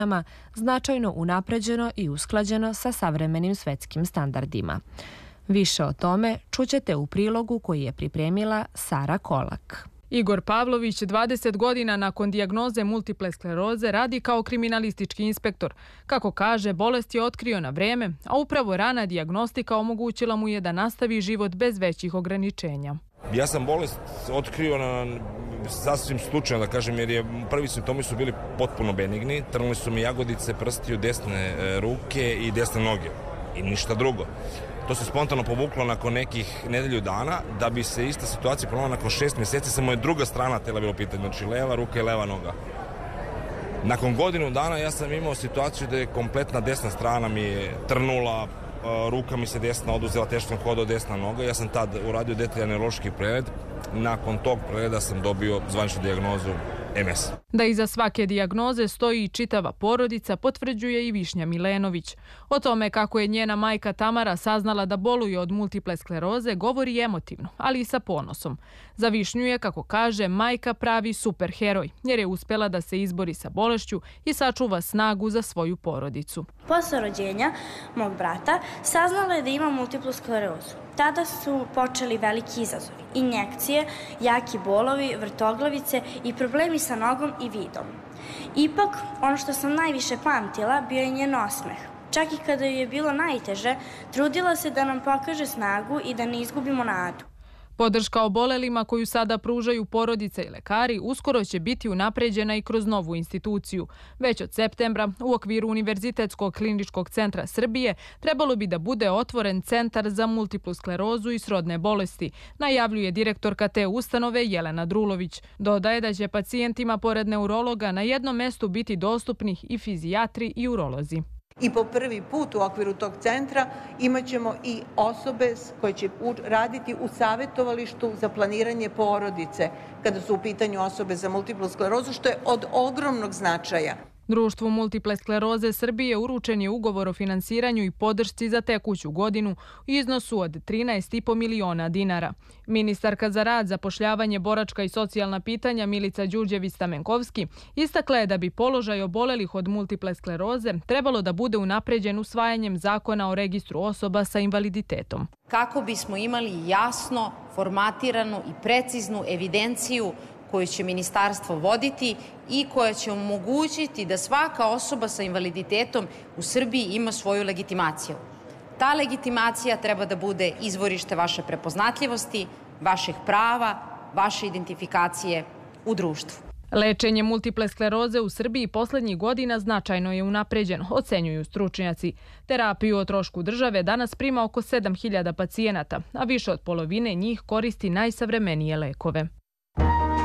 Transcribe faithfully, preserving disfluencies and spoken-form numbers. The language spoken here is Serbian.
značajno unapređeno i usklađeno sa savremenim svetskim standardima. Više o tome čućete u prilogu koji je pripremila Sara Kolak. Igor Pavlović dvadeset godina nakon dijagnoze multiple skleroze radi kao kriminalistički inspektor. Kako kaže, bolest je otkrio na vreme, a upravo rana dijagnostika omogućila mu je da nastavi život bez većih ograničenja. Ja sam bolest otkrio na sasvim slučajno, da kažem, jer je prvi simptomi su bili potpuno benigni. Trnuli su mi jagodice, prstiju, desne ruke i desne noge i ništa drugo. To se spontano povuklo nakon nekih nedelju dana, da bi se ista situacija ponovila nakon šest mjeseci, samo je druga strana tela bilo pitanje, znači leva ruka i leva noga. Nakon godinu dana ja sam imao situaciju da je kompletna desna strana mi je trnula, ruka mi se desna oduzela, teško sam hodao, desna noga. Ja sam tad uradio detaljan neurološki pregled. Nakon tog pregleda sam dobio zvaničnu dijagnozu em es. Da iza svake dijagnoze stoji i čitava porodica potvrđuje i Višnja Milenović. O tome kako je njena majka Tamara saznala da boluje od multiple skleroze govori emotivno, ali i sa ponosom. Za Višnju je, kako kaže, majka pravi superheroj, jer je uspjela da se izbori sa bolešću i sačuva snagu za svoju porodicu. Posle rođenja mog brata saznala je da ima multiplu sklerozu. Tada su počeli veliki izazovi, injekcije, jaki bolovi, vrtoglavice i problemi sa nogom i vidom. Ipak, ono što sam najviše pamtila bio je njen osmeh. Čak i kada je bilo najteže, trudila se da nam pokaže snagu i da ne izgubimo nadu. Podrška obolelima koju sada pružaju porodice i lekari uskoro će biti unapređena i kroz novu instituciju. Već od septembra u okviru Univerzitetskog kliničkog centra Srbije trebalo bi da bude otvoren centar za multiplu sklerozu i srodne bolesti, najavljuje direktorka te ustanove Jelena Drulović. Dodaje da će pacijentima pored neurologa na jednom mestu biti dostupni i fizijatri i urolozi. I po prvi put u okviru tog centra imat ćemo i osobe koje će raditi u savjetovalištu za planiranje porodice kada su u pitanju osobe za multiplu sklerozu, što je od ogromnog značaja. Društvu multiple skleroze Srbije uručen je ugovor o finansiranju i podršci za tekuću godinu u iznosu od trinaest i po miliona dinara. Ministarka za rad, zapošljavanje, boračka i socijalna pitanja Milica Đurđević-Stamenkovski istakla je da bi položaj obolelih od multiple skleroze trebalo da bude unapređen usvajanjem zakona o registru osoba sa invaliditetom. Kako bismo imali jasno, formatiranu i preciznu evidenciju koju će ministarstvo voditi i koja će omogućiti da svaka osoba sa invaliditetom u Srbiji ima svoju legitimaciju. Ta legitimacija treba da bude izvorište vaše prepoznatljivosti, vaših prava, vaše identifikacije u društvu. Lečenje multiple skleroze u Srbiji poslednjih godina značajno je unapređeno, ocenjuju stručnjaci. Terapiju o trošku države danas prima oko sedam hiljada pacijenata, a više od polovine njih koristi najsavremenije lekove.